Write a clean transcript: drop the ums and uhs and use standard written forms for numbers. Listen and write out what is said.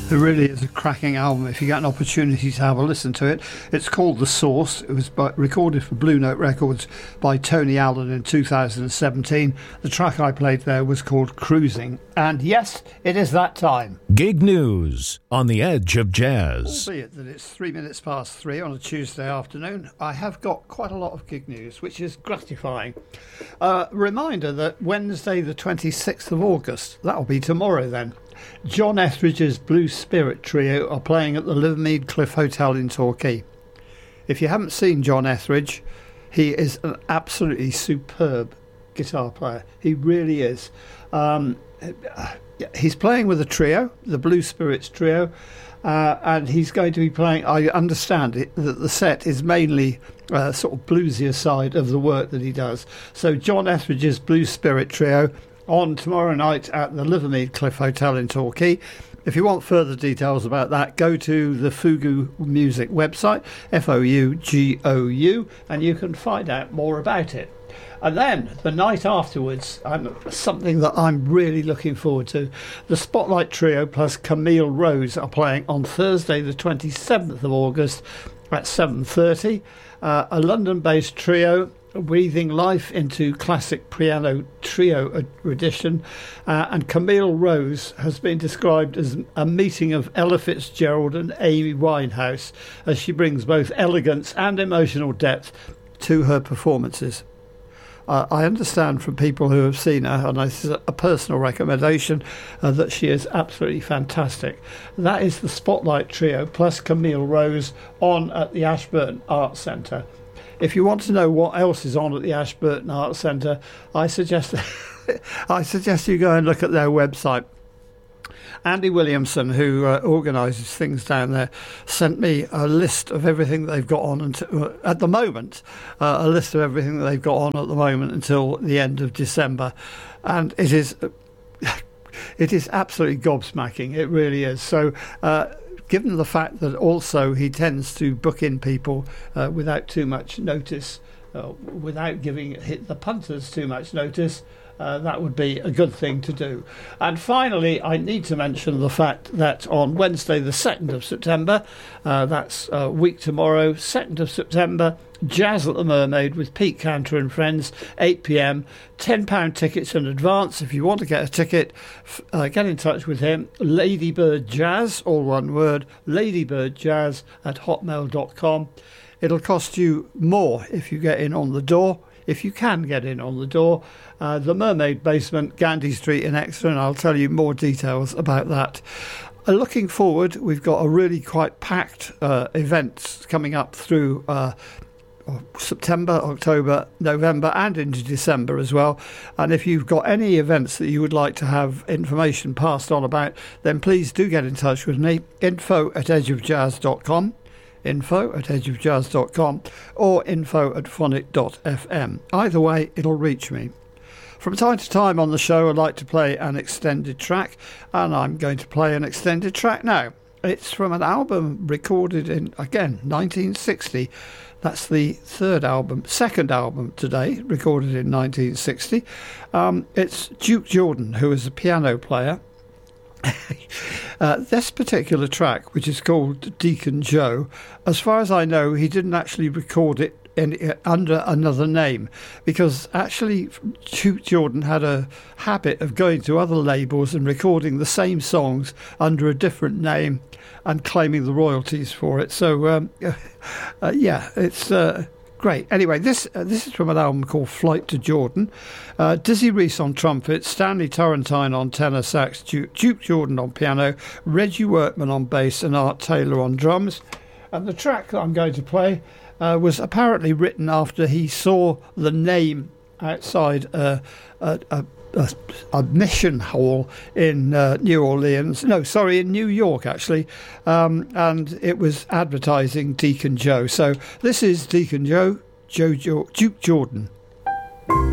It really is a cracking album if you get an opportunity to have a listen to it. It's called The Source. It was recorded for Blue Note Records by Tony Allen in 2017. The track I played there was called Cruising. And yes, it is that time. Gig News on the Edge of Jazz. Albeit that it's 3 minutes past 3 on a Tuesday afternoon, I have got quite a lot of gig news, which is gratifying. Reminder that Wednesday the 26th of August, that'll be tomorrow then, John Etheridge's Blue Spirit Trio are playing at the Livermead Cliff Hotel in Torquay. If you haven't seen John Etheridge, he is an absolutely superb guitar player. He really is. He's playing with a trio, the Blue Spirits Trio, and he's going to be playing, I understand it, that the set is mainly sort of bluesier side of the work that he does. So John Etheridge's Blue Spirit Trio on tomorrow night at the Livermead Cliff Hotel in Torquay. If you want further details about that, go to the Fugu Music website, Fougou, and you can find out more about it. And then the night afterwards, something that I'm really looking forward to, the Spotlight Trio plus Camille Rose are playing on Thursday the 27th of August at 7:30. A London-based trio breathing life into classic piano trio edition, and Camille Rose has been described as a meeting of Ella Fitzgerald and Amy Winehouse, as she brings both elegance and emotional depth to her performances. I understand from people who have seen her, and this is a personal recommendation, that she is absolutely fantastic. That is the Spotlight Trio plus Camille Rose on at the Ashburton Arts Centre. If you want to know what else is on at the Ashburton Arts Centre, I suggest you go and look at their website. Andy Williamson, who organises things down there, sent me a list of everything they've got on at the moment, a list of everything that they've got on at the moment until the end of December, and it is absolutely gobsmacking. It really is. So. Given the fact that also he tends to book in people without too much notice, without giving the punters too much notice, that would be a good thing to do. And finally, I need to mention the fact that on Wednesday the 2nd of September, that's a week tomorrow, 2nd of September, Jazz at the Mermaid with Pete Cantor and friends, 8 p.m, £10 tickets in advance. If you want to get a ticket, get in touch with him, Ladybird Jazz, all one word, ladybirdjazz@hotmail.com. It'll cost you more if you get in on the door, if you can get in on the door. The Mermaid Basement, Gandy Street in Exeter, and I'll tell you more details about that. Looking forward, we've got a really quite packed events coming up through September, October, November and into December as well. And if you've got any events that you would like to have information passed on about, then please do get in touch with me, info@edgeofjazz.com, info@edgeofjazz.com, or info@phonic.fm. Either way, it'll reach me. From time to time on the show, I like to play an extended track, and I'm going to play an extended track now. It's from an album recorded in, again, 1960. That's the second album today, recorded in 1960. It's Duke Jordan, who is a piano player. This particular track, which is called Deacon Joe, as far as I know, he didn't actually record it under another name, because actually Duke Jordan had a habit of going to other labels and recording the same songs under a different name and claiming the royalties for it. So yeah, it's great. Anyway, this is from an album called Flight to Jordan. Dizzy Reese on trumpet, Stanley Turrentine on tenor sax, Duke Jordan on piano, Reggie Workman on bass, and Art Taylor on drums. And the track that I'm going to play was apparently written after he saw the name outside a mission hall in New York actually, and it was advertising Deacon Joe. So this is Deacon Joe, Duke Jordan.